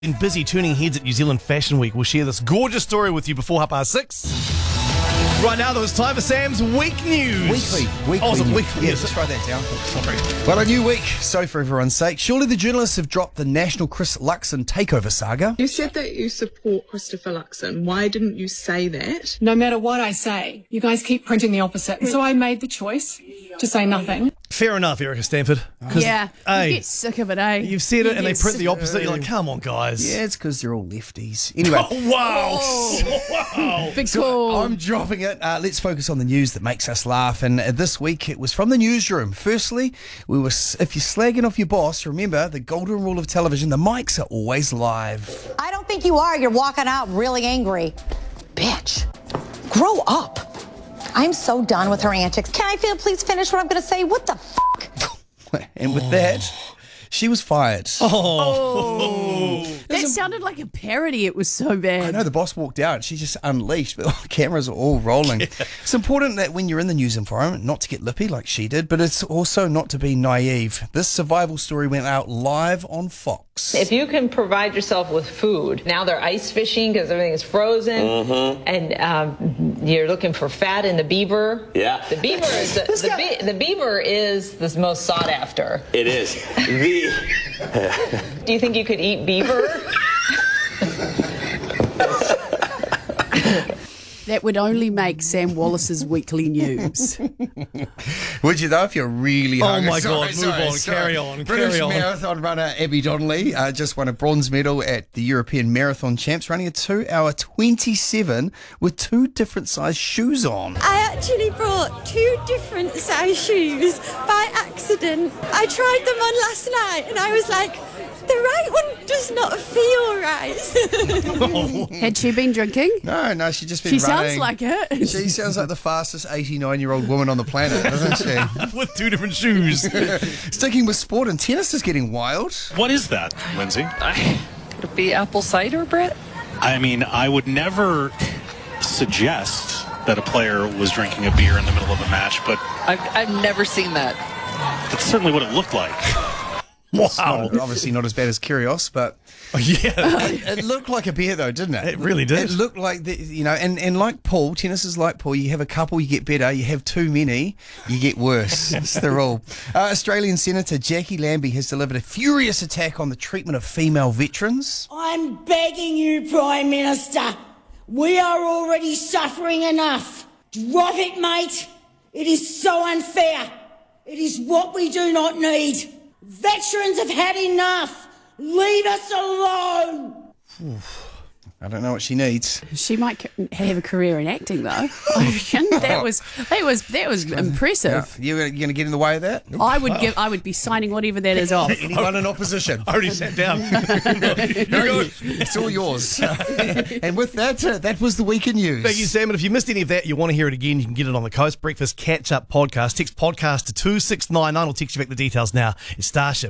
Been busy turning heads at New Zealand Fashion Week. We'll share this gorgeous story with you before 6:30. Right now, though, it's time for Sam's Week News. Weekly. Oh, is it news. weekly? Yeah, just write that down. Sorry. Well, a new week, so for everyone's sake, surely the journalists have dropped the national Chris Luxon takeover saga. You said that you support Christopher Luxon. Why didn't you say that? No matter what I say, you guys keep printing the opposite. And so I made the choice to say nothing. Fair enough, Erica Stanford. Yeah, Hey, you get sick of it, eh? you've said it and they Yes. print the opposite. You're like, come on, guys. Yeah, it's because they're all lefties. Anyway, Wow. Big call. I'm dropping it. Let's focus on the news that makes us laugh. And this week, it was from the newsroom. Firstly, if you're slagging off your boss, remember the golden rule of television, the mics are always live. I don't think you are. You're walking out really angry. Bitch, grow up. I'm so done with her antics. Can I please finish what I'm going to say? What the f***? And with that, she was fired. That sounded like a parody. It was so bad. I know the boss walked out. She just unleashed, but the cameras are all rolling. It's important that when you're in the news environment, not to get lippy like she did, but it's also not to be naive. This survival story went out live on Fox. If you can provide yourself with food, now they're ice fishing because everything is frozen, and you're looking for fat in the beaver. Yeah. The beaver is the beaver is the most sought after. It is. Do you think you could eat beaver? That would only make Sam Wallace's weekly news. Would you though, if you're really hungry? my God, move on, carry on, British carry on. marathon runner Abby Donnelly just won a bronze medal at the European Marathon Champs, running a 2-hour 27 with 2 different size shoes on. I actually brought 2 different size shoes by accident. I tried them on last night and I was like, the right one does not feel right. Had she been drinking? No, she's just been She running. sounds like it. She sounds like the fastest 89-year-old woman on the planet, doesn't she? With 2 different shoes. Sticking with sport, and tennis is getting wild. What is that, Lindsay? Could it be apple cider, Brett? I mean, I would never suggest that a player was drinking a beer in the middle of a match, but I've never seen that. that's certainly what it looked like. Wow. Obviously not as bad as Kyrgios, but Yeah. it looked like a beer though, didn't it? It really did. It looked like, and like pool, tennis is like pool. You have a couple, you get better. You have too many, you get worse. It's the rule. Australian Senator Jackie Lambie has delivered a furious attack on the treatment of female veterans. I'm begging you, Prime Minister. We are already suffering enough. Drop it, mate. It is so unfair. It is what we do not need. Veterans have had enough. Leave us alone. I don't know what she needs. She might have a career in acting, though. I reckon that was impressive. You're going to get in the way of that? I would be signing whatever that is off. Anyone in opposition? I already sat down. It's all yours. And with that, that was the weekend news. Thank you, Sam. And if you missed any of that, you want to hear it again, you can get it on the Coast Breakfast Catch Up Podcast. Text podcast to 2699. I'll text you back the details now. It's Starship.